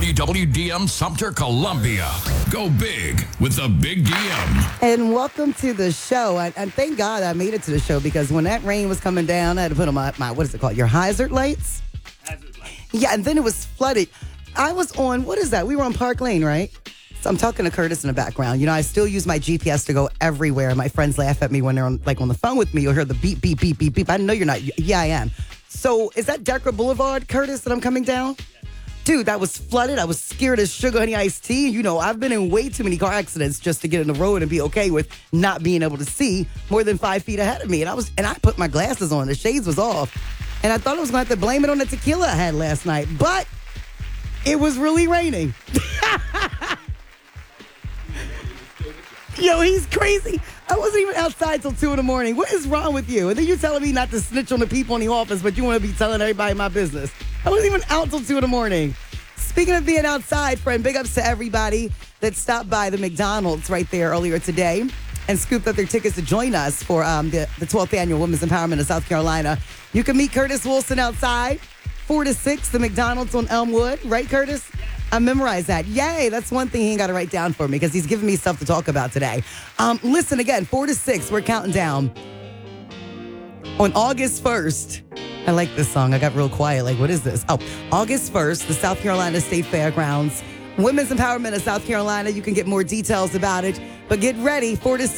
WWDM Sumter, Columbia. Go big with the Big DM. And welcome to the show. And thank God I made it to the show because when that rain was coming down, I had to put on my what is it called? Your hazard lights? Hazard lights. Yeah, and then it was flooded. I was on, what is that? We were on Park Lane, right? So I'm talking to Curtis in the background. You know, I still use my GPS to go everywhere. My friends laugh at me when they're on the phone with me. You'll hear the beep, beep, beep, beep, beep. I know you're not. Yeah, I am. So is that Decker Boulevard, Curtis, that I'm coming down? Dude, that was flooded. I was scared as sugar honey iced tea. You know, I've been in way too many car accidents just to get in the road and be okay with not being able to see more than 5 feet ahead of me. And I put my glasses on. The shades was off. And I thought I was going to have to blame it on the tequila I had last night. But it was really raining. Yo, he's crazy. I wasn't even outside till 2 in the morning. What is wrong with you? And then you're telling me not to snitch on the people in the office, but you want to be telling everybody my business. I wasn't even out till 2 in the morning. Speaking of being outside, friend, big ups to everybody that stopped by the McDonald's right there earlier today and scooped up their tickets to join us for the 12th Annual Women's Empowerment of South Carolina. You can meet Curtis Wilson outside, 4 to 6, the McDonald's on Elmwood. Right, Curtis? I memorized that. Yay, that's one thing he ain't got to write down for me because he's giving me stuff to talk about today. Listen, again, 4 to 6, we're counting down. On August 1st, I like this song. I got real quiet. Like, what is this? Oh, August 1st, the South Carolina State Fairgrounds. Women's Empowerment of South Carolina. You can get more details about it. But get ready, 4 to 6.